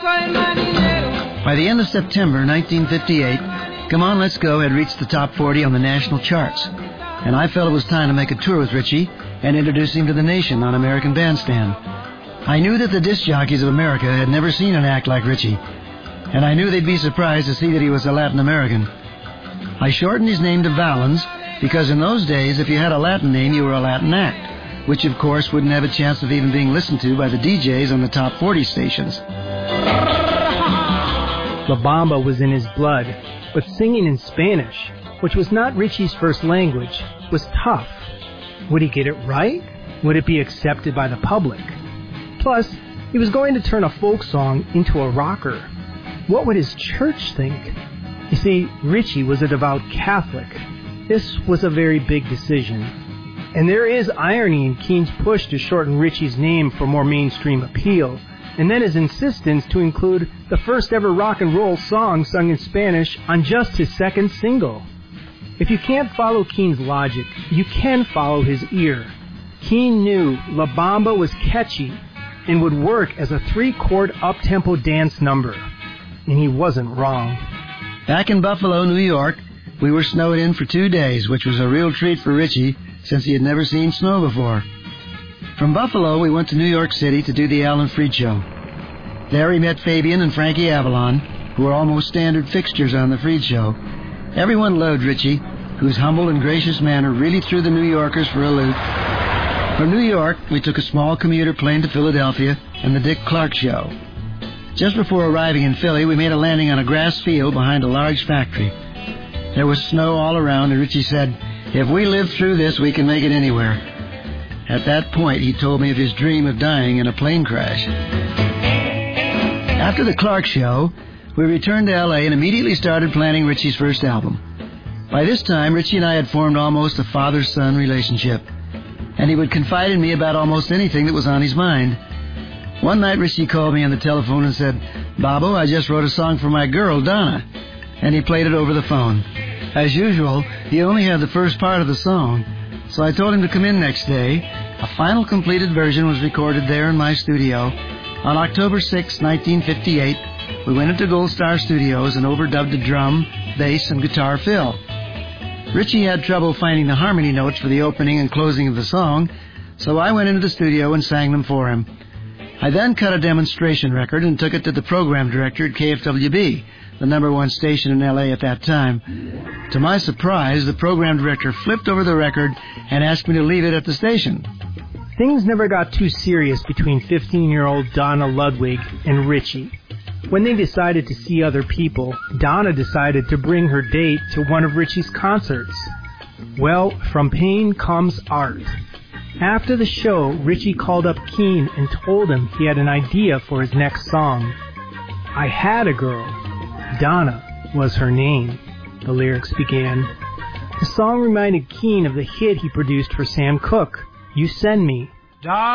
By the end of September 1958, Come On, Let's Go had reached the top 40 on the national charts, and I felt it was time to make a tour with Richie and introduce him to the nation on American Bandstand. I knew that the disc jockeys of America had never seen an act like Richie, and I knew they'd be surprised to see that he was a Latin American. I shortened his name to Valens because in those days, if you had a Latin name, you were a Latin act, which of course wouldn't have a chance of even being listened to by the DJs on the top 40 stations. La Bamba was in his blood, but singing in Spanish, which was not Richie's first language, was tough. Would he get it right? Would it be accepted by the public? Plus, he was going to turn a folk song into a rocker. What would his church think? You see, Richie was a devout Catholic. This was a very big decision. And there is irony in Keene's push to shorten Richie's name for more mainstream appeal, and then his insistence to include the first ever rock and roll song sung in Spanish on just his second single. If you can't follow Keene's logic, you can follow his ear. Keene knew La Bamba was catchy and would work as a 3-chord up-tempo dance number. And he wasn't wrong. Back in Buffalo, New York, we were snowed in for 2 days, which was a real treat for Richie since he had never seen snow before. From Buffalo, we went to New York City to do the Alan Freed Show. There he met Fabian and Frankie Avalon, who were almost standard fixtures on the Freed Show. Everyone loved Richie, whose humble and gracious manner really threw the New Yorkers for a loop. From New York, we took a small commuter plane to Philadelphia and the Dick Clark Show. Just before arriving in Philly, we made a landing on a grass field behind a large factory. There was snow all around, and Richie said, "If we live through this, we can make it anywhere." At that point, he told me of his dream of dying in a plane crash. After the Clark Show, we returned to L.A. and immediately started planning Richie's first album. By this time, Richie and I had formed almost a father-son relationship, and he would confide in me about almost anything that was on his mind. One night, Richie called me on the telephone and said, "Bobo, I just wrote a song for my girl, Donna," and he played it over the phone. As usual, he only had the first part of the song, so I told him to come in next day. A final completed version was recorded there in my studio. On October 6, 1958, we went into Gold Star Studios and overdubbed the drum, bass, and guitar fill. Richie had trouble finding the harmony notes for the opening and closing of the song, so I went into the studio and sang them for him. I then cut a demonstration record and took it to the program director at KFWB, the #1 station in L.A. at that time. To my surprise, the program director flipped over the record and asked me to leave it at the station. Things never got too serious between 15-year-old Donna Ludwig and Richie. When they decided to see other people, Donna decided to bring her date to one of Richie's concerts. Well, from pain comes art. After the show, Richie called up Keene and told him he had an idea for his next song. "I had a girl. Donna was her name," the lyrics began. The song reminded Keene of the hit he produced for Sam Cooke, "You Send Me."